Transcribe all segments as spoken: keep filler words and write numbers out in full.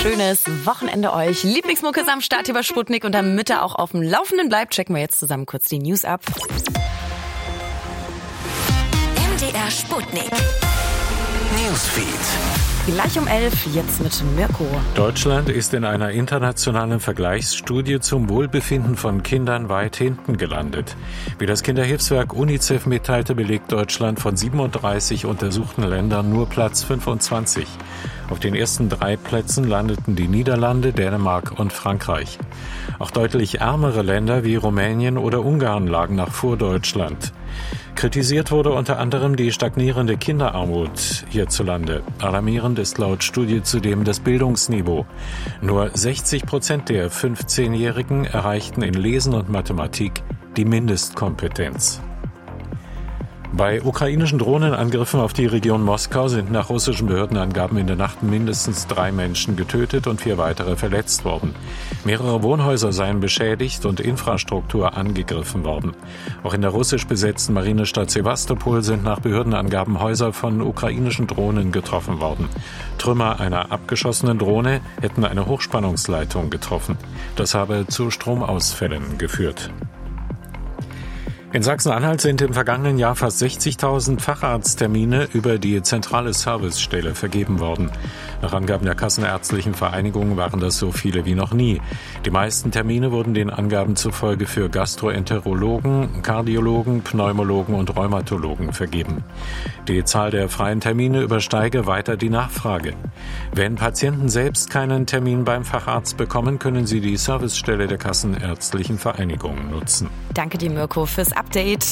schönes Wochenende euch. Lieblingsmucke ist am Start hier bei Sputnik und damit er auch auf dem Laufenden bleibt, checken wir jetzt zusammen kurz die News ab. M D R Sputnik Newsfeed. Gleich um elf, jetzt mit Mirko. Deutschland ist in einer internationalen Vergleichsstudie zum Wohlbefinden von Kindern weit hinten gelandet. Wie das Kinderhilfswerk UNICEF mitteilte, belegt Deutschland von siebenunddreißig untersuchten Ländern nur Platz fünfundzwanzig. Auf den ersten drei Plätzen landeten die Niederlande, Dänemark und Frankreich. Auch deutlich ärmere Länder wie Rumänien oder Ungarn lagen noch vor Deutschland. Kritisiert wurde unter anderem die stagnierende Kinderarmut hierzulande. Alarmierend ist laut Studie zudem das Bildungsniveau. Nur sechzig Prozent der fünfzehnjährigen erreichten in Lesen und Mathematik die Mindestkompetenz. Bei ukrainischen Drohnenangriffen auf die Region Moskau sind nach russischen Behördenangaben in der Nacht mindestens drei Menschen getötet und vier weitere verletzt worden. Mehrere Wohnhäuser seien beschädigt und Infrastruktur angegriffen worden. Auch in der russisch besetzten Marinestadt Sewastopol sind nach Behördenangaben Häuser von ukrainischen Drohnen getroffen worden. Trümmer einer abgeschossenen Drohne hätten eine Hochspannungsleitung getroffen. Das habe zu Stromausfällen geführt. In Sachsen-Anhalt sind im vergangenen Jahr fast sechzigtausend Facharzttermine über die zentrale Servicestelle vergeben worden. Nach Angaben der Kassenärztlichen Vereinigung waren das so viele wie noch nie. Die meisten Termine wurden den Angaben zufolge für Gastroenterologen, Kardiologen, Pneumologen und Rheumatologen vergeben. Die Zahl der freien Termine übersteige weiter die Nachfrage. Wenn Patienten selbst keinen Termin beim Facharzt bekommen, können sie die Servicestelle der Kassenärztlichen Vereinigung nutzen. Danke dir, Mirko, fürs Update.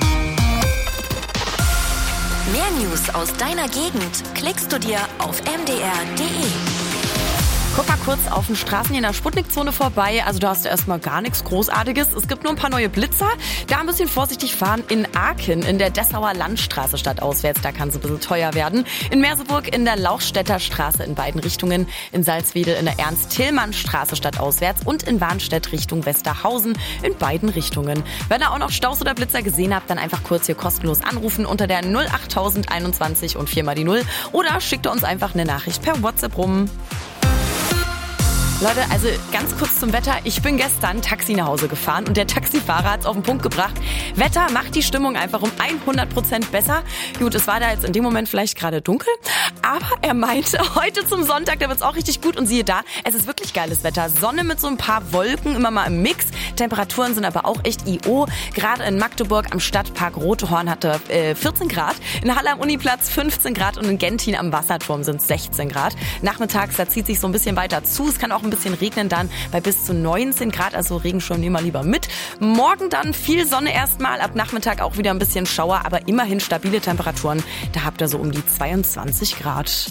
Mehr News aus deiner Gegend klickst du dir auf m d r punkt d e. Guck mal kurz auf den Straßen hier in der Sputnikzone vorbei. Also da hast du erstmal gar nichts Großartiges. Es gibt nur ein paar neue Blitzer. Da ein bisschen vorsichtig fahren. In Aachen in der Dessauer Landstraße stadtauswärts. Da kann es ein bisschen teuer werden. In Merseburg in der Lauchstädter Straße in beiden Richtungen. In Salzwedel in der Ernst-Tillmann-Straße stadtauswärts. Und in Warnstedt Richtung Westerhausen in beiden Richtungen. Wenn ihr auch noch Staus oder Blitzer gesehen habt, dann einfach kurz hier kostenlos anrufen unter der null acht einundzwanzig und vier mal die null. Oder schickt ihr uns einfach eine Nachricht per WhatsApp rum. Leute, also ganz kurz zum Wetter. Ich bin gestern Taxi nach Hause gefahren und der Taxifahrer hat es auf den Punkt gebracht. Wetter macht die Stimmung einfach um hundert Prozent besser. Gut, es war da jetzt in dem Moment vielleicht gerade dunkel, aber er meinte, heute zum Sonntag, da wird es auch richtig gut. Und siehe da, es ist wirklich geiles Wetter. Sonne mit so ein paar Wolken, immer mal im Mix. Temperaturen sind aber auch echt I O. Gerade in Magdeburg am Stadtpark Rotehorn hatte äh, vierzehn Grad. In Halle am Uniplatz fünfzehn Grad und in Gentin am Wasserturm sind es sechzehn Grad. Nachmittags, da zieht sich so ein bisschen weiter zu. Es kann auch ein bisschen regnen dann bei bis zu neunzehn Grad, also Regenschirm nehmen wir lieber mit. Morgen dann viel Sonne erstmal, ab Nachmittag auch wieder ein bisschen Schauer, aber immerhin stabile Temperaturen. Da habt ihr so um die zweiundzwanzig Grad.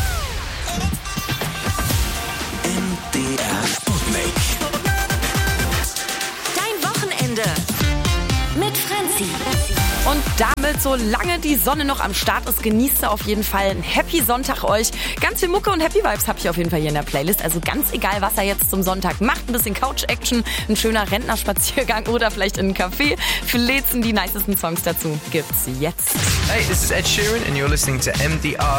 M D R Sputnik. Dein Wochenende mit Franzi. Und damit, solange die Sonne noch am Start ist, genießt ihr auf jeden Fall einen Happy Sonntag euch. Ganz viel Mucke und Happy Vibes habe ich auf jeden Fall hier in der Playlist. Also ganz egal, was ihr jetzt zum Sonntag macht. Ein bisschen Couch-Action, ein schöner Rentnerspaziergang oder vielleicht in einen Café. Für Lädzen die nicesten Songs dazu gibt's jetzt. Hey, this is Ed Sheeran and you're listening to M D R